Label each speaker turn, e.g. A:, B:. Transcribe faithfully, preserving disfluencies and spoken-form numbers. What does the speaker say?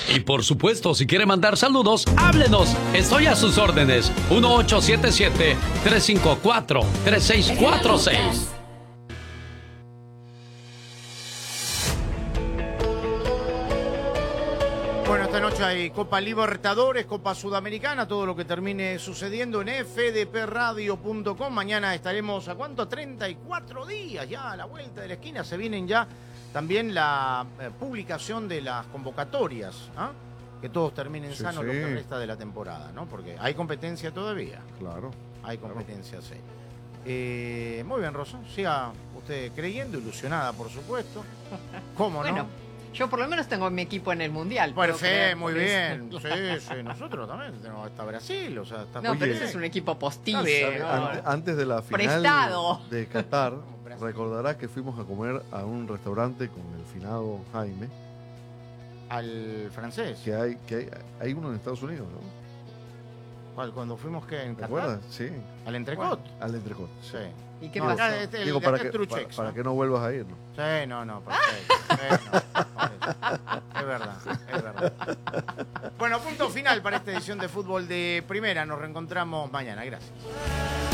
A: Y por supuesto, si quiere mandar saludos, háblenos. Estoy a sus órdenes. uno ocho siete siete, tres cinco cuatro, tres seis cuatro seis.
B: Bueno, esta noche hay Copa Libertadores, Copa Sudamericana, todo lo que termine sucediendo en f d p radio punto com. Mañana estaremos, ¿a cuánto? treinta y cuatro días ya a la vuelta de la esquina. Se vienen ya también la eh, publicación de las convocatorias, ¿ah? Que todos terminen
C: Sí,
B: sanos
C: sí.
B: lo que resta de la temporada, ¿no? Porque hay competencia todavía.
C: Claro.
B: Hay competencia, sí. Eh, muy bien, Rosa. Siga usted creyendo, ilusionada, por supuesto. ¿Cómo
D: Bueno,
B: no?
D: yo por lo menos tengo mi equipo en el Mundial. puedo
B: Perfecto,
D: creer
B: muy
D: por
B: bien.
D: eso.
B: Sí, sí, nosotros también tenemos hasta Brasil, o sea, está
D: No,
B: muy
D: pero
B: bien.
D: ese es un equipo postizo.
B: Está bien.
D: ¿no?
C: Ante- antes de la final
D: Prestado.
C: de Qatar, recordarás que fuimos a comer a un restaurante con el finado Jaime,
B: Al francés.
C: que hay, que hay, hay uno en Estados Unidos, ¿no?
B: ¿Cuál? Cuando fuimos que en
C: ¿Te
B: Qatar.
C: acuerdas? Sí,
B: Al Entrecot.
C: al entrecot.
B: Sí.
D: ¿Y qué
B: No,
D: pasó?
B: acá este- el
C: Digo,
B: de
C: para
B: acá
C: que,
B: es True
C: para,
B: Checks,
C: para
B: ¿no?
C: que no vuelvas a ir, ¿no?
B: Sí, no, no, perfecto. Sí, no, es verdad, es verdad. Bueno, punto final para esta edición de Fútbol de Primera. Nos reencontramos mañana. Gracias.